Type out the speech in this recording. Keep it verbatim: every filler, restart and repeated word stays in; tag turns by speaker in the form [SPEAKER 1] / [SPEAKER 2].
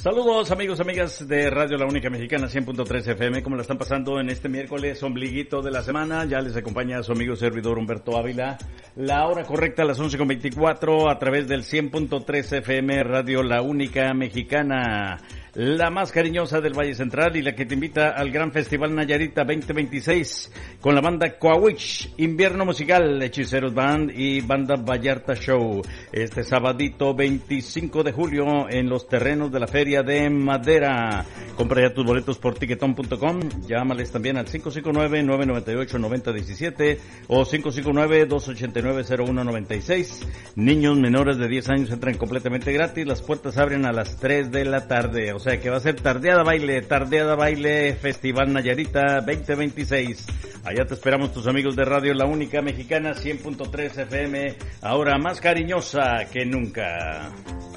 [SPEAKER 1] Saludos amigos, amigas de Radio La Única Mexicana cien punto tres F M. ¿Cómo la están pasando en este miércoles ombliguito de la semana? Ya les acompaña su amigo servidor Humberto Ávila. La hora correcta a las once con veinticuatro a través del cien punto tres F M Radio La Única Mexicana. La más cariñosa del Valle Central y la que te invita al Gran Festival Nayarita veinte veintiséis con la banda Coahuich, Invierno Musical, Hechiceros Band y Banda Vallarta Show. Este sabadito veinticinco de julio en los terrenos de la Feria de Madera. Compra ya tus boletos por tiquetón punto com. Llámales también al cinco cinco nueve, nueve nueve ocho, nueve cero uno siete o cinco cinco nueve, dos ocho nueve, cero uno nueve seis. Niños menores de diez años entran completamente gratis. Las puertas abren a las tres de la tarde. O sea que va a ser Tardeada Baile, Tardeada Baile Festival Nayarita veinte veintiséis. Allá te esperamos tus amigos de Radio La Única Mexicana cien punto tres F M, ahora más cariñosa que nunca.